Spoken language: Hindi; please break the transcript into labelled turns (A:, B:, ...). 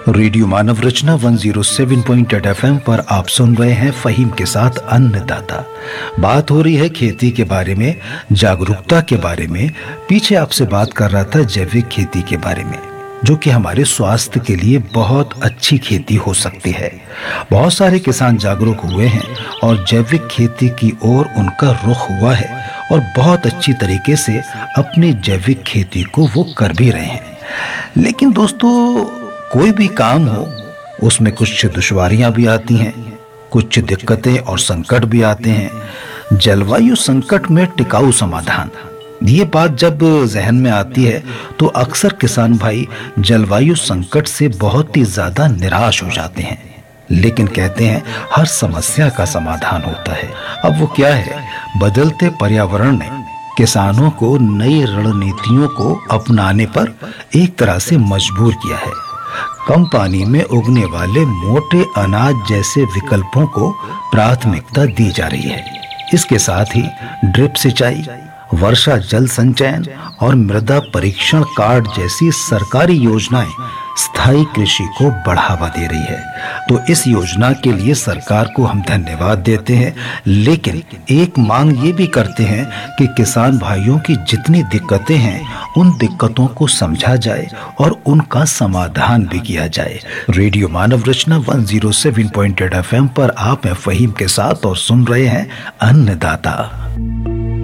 A: रेडियो मानव रचना 107.8 FM पर आप सुन रहे हैं फहीम के साथ अन्नदाता। बात हो रही है खेती के बारे में, जागरूकता के बारे में। पीछे आपसे बात कर रहा था जैविक खेती के बारे में, जो कि हमारे स्वास्थ्य के लिए बहुत अच्छी खेती हो सकती है। बहुत सारे किसान जागरूक हुए हैं और जैविक खेती की ओर उनका रुख हुआ है और बहुत अच्छी तरीके से अपनी जैविक खेती को वो कर भी रहे हैं। लेकिन दोस्तों, कोई भी काम हो उसमें कुछ दुश्वारियां भी आती हैं, कुछ दिक्कतें और संकट भी आते हैं। जलवायु संकट में टिकाऊ समाधान, ये बात जब जहन में आती है तो अक्सर किसान भाई जलवायु संकट से बहुत ही ज्यादा निराश हो जाते हैं। लेकिन कहते हैं हर समस्या का समाधान होता है। अब वो क्या है? बदलते पर्यावरण ने किसानों को नई रणनीतियों को अपनाने पर एक तरह से मजबूर किया है। कम पानी में उगने वाले मोटे अनाज जैसे विकल्पों को प्राथमिकता दी जा रही है। इसके साथ ही ड्रिप सिंचाई, वर्षा जल संचयन और मृदा परीक्षण कार्ड जैसी सरकारी योजनाएं स्थायी कृषि को बढ़ावा दे रही है। तो इस योजना के लिए सरकार को हम धन्यवाद देते हैं, लेकिन एक मांग ये भी करते हैं कि किसान भाइयों की जितनी दिक्कतें हैं उन दिक्कतों को समझा जाए और उनका समाधान भी किया जाए। रेडियो मानव रचना 107.8 FM पर आप हैं फहीम के साथ और सुन रहे हैं अन्नदाता।